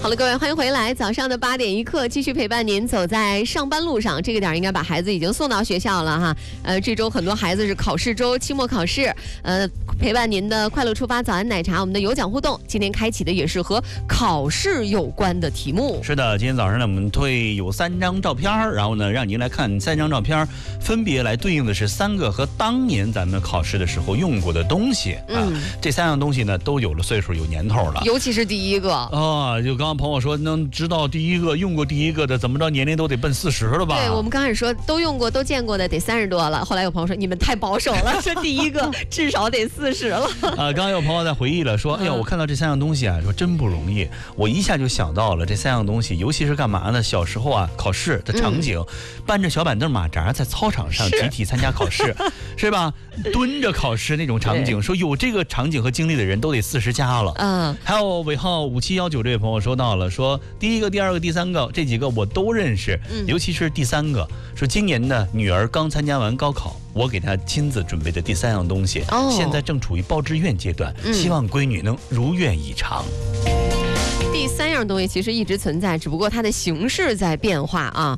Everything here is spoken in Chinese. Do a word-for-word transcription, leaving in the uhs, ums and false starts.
好了，各位，欢迎回来。早上的八点一刻，继续陪伴您走在上班路上。这个点应该把孩子已经送到学校了哈。呃，这周很多孩子是考试周，期末考试。呃，陪伴您的快乐出发早安奶茶，我们的有奖互动，今天开启的也是和考试有关的题目。 是的，今天早上呢，我们会有三张照片，然后呢，让您来看三张照片，分别来对应的是三个和当年咱们考试的时候用过的东西啊。嗯、这三样东西呢，都有了岁数，有年头了。 尤其是第一个哦，就刚刚朋友说能知道第一个用过第一个的，怎么着年龄都得奔四十了吧？ 对，我们刚开始说都用过都见过的得三十多了，后来有朋友说你们太保守了，说第一个至少得四十了。 啊，刚刚有朋友在回忆了，说哎呀，我看到这三样东西啊，说真不容易。我一下就想到了这三样东西，尤其是干嘛呢？小时候啊，考试的场景，嗯、搬着小板凳马扎在操场上集体参加考试，是, 是吧？蹲着考试那种场景，说有这个场景和经历的人都得四十加了。嗯，还有尾号五七幺九这位朋友说到了，说第一个、第二个、第三个这几个我都认识，嗯、尤其是第三个，说今年呢女儿刚参加完高考，我给她亲自准备的第三样东西，哦、现在正处于报志愿阶段，嗯、希望闺女能如愿以偿。 第三样东西其实一直存在，只不过它的形式在变化啊。